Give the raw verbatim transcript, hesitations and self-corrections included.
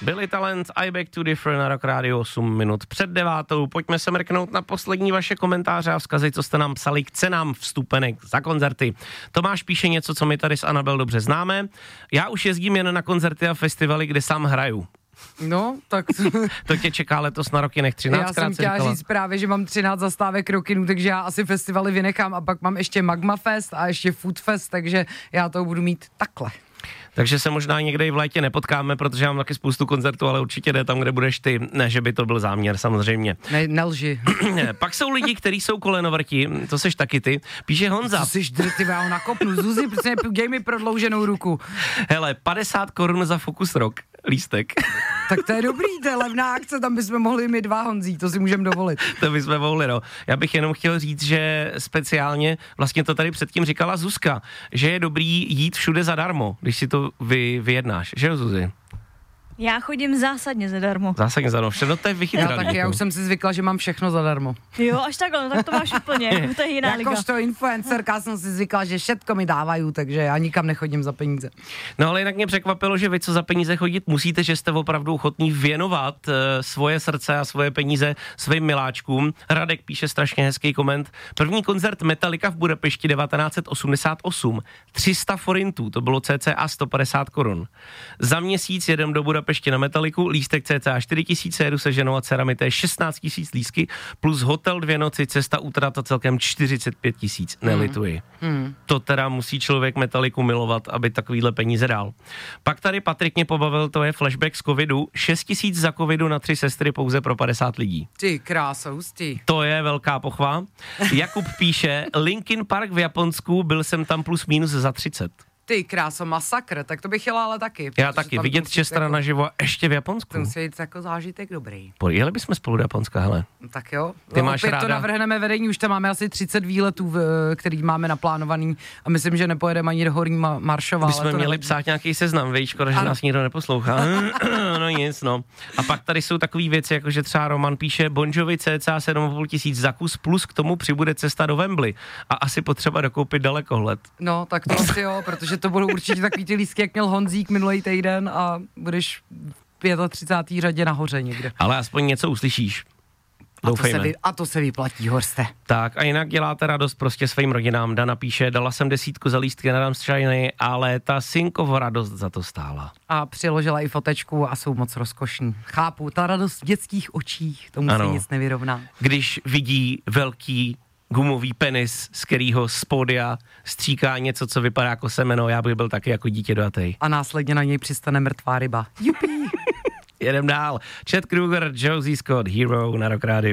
Billy Talent, I Beg to Differ na Rock Radio osm minut před devátou. Pojďme se mrknout na poslední vaše komentáře a vzkazy, co jste nám psali k cenám vstupenek za koncerty. Tomáš píše něco, co my tady s Anabel dobře známe. Já už jezdím jen na koncerty a festivaly, kde sám hraju. No, tak... To tě čeká letos na Rockynek třináct. Já jsem chtěla říct právě, že mám třináct zastávek Rockinu, takže já asi festivaly vynechám a pak mám ještě Magma Fest a ještě Food Fest, takže já to budu mít takhle. Takže se možná někde i v létě nepotkáme, protože mám taky spoustu koncertů, ale určitě jde tam, kde budeš ty. Ne, že by to byl záměr, samozřejmě. Ne, nelži. Pak jsou lidi, kteří jsou kolenovrti, to seš taky ty. Píše Honza. Co seš drty, já ho nakopnu. Zuzi, prostě dej mi prodlouženou ruku. Hele, padesát korun za Focus Rock lístek. Tak to je dobrý, to je levná akce, tam bychom mohli mít dva, Honzí, to si můžeme dovolit. To bychom mohli, no. Já bych jenom chtěl říct, že speciálně, vlastně to tady předtím říkala Zuzka, že je dobrý jít všude zadarmo, když si to vy, vyjednáš, že jo, Zuzi? Já chodím zásadně zadarmo. Zásadně zadarmo, všechno to je vychytraný. Já taky, já už jsem si zvykla, že mám všechno zadarmo. Jo, až takhle, no tak to máš úplně, to je jiná liga. Jakožto influencerka jsem si zvykla, že všetko mi dávají, takže já nikam nechodím za peníze. No ale jinak mě překvapilo, že vy, co za peníze chodit musíte, že jste opravdu ochotní věnovat uh, svoje srdce a svoje peníze svým miláčkům. Radek píše strašně hezký koment. První koncert Metallica v Budapešti devatenáct set osmdesát osm. tři sta forintů, to bylo cca sto padesát korun. Za měsíc jedem do Budapešti ještě na Metalliku, lístek cca čtyři tisíce, jedu se ženou a dcerami, to je šestnáct tisíc lístky, plus hotel dvě noci, cesta útrata celkem čtyřicet pět tisíc, nelituji. Hmm. To teda musí člověk Metalliku milovat, aby takovýhle peníze dal. Pak tady Patrik mě pobavil, to je flashback z covidu, šest tisíc za covidu na tři sestry pouze pro padesát lidí. Ty krása, hustý. To je velká pochva. Jakub píše, Linkin Park v Japonsku, byl jsem tam plus minus za třicet. Ty kráso, masakr, tak to bych jela ale taky. Já taky, vidět Chestera jako, naživo a ještě v Japonsku. To musí jít jako zážitek dobrý. Jeli bychom spolu do Japonska, hele. No, tak jo. Ty no, máš opět ráda... to navrhneme vedení, už tam máme asi třicet výletů, který máme naplánovaný a myslím, že nepojedeme ani do Horní Maršova. My jsme měli psát nějaký seznam, víš, škoda, že ano. Nás nikdo neposlouchá. No nic, no. A pak tady jsou takové věci, jako že třeba Roman píše Bon Jovi cca sedm a půl tisíc za kus, plus k tomu přibude cesta do Wembley a asi potřeba dokoupit dalekohled. No, tak to asi jo, protože to budou určitě takový ty lístky, jak měl Honzík minulý týden a budeš v třicáté páté řadě nahoře někde. Ale aspoň něco uslyšíš. A to, se vy, a to se vyplatí, Horste. Tak a jinak děláte radost prostě svým rodinám. Dana píše, dala jsem desítku za lístky na Rammsteiny, ale ta synkovo radost za to stála. A přiložila i fotečku a jsou moc rozkošní. Chápu, ta radost v dětských očích, tomu se nic nevyrovná. Když vidí velký gumový penis, z kterýho z pódia stříká něco, co vypadá jako semeno, já bych byl taky jako dítě dojatej. A následně na něj přistane mrtvá ryba. Jupi! Jedem dál. Chad Kroeger, Josie Scott, Hero na Rock Radio.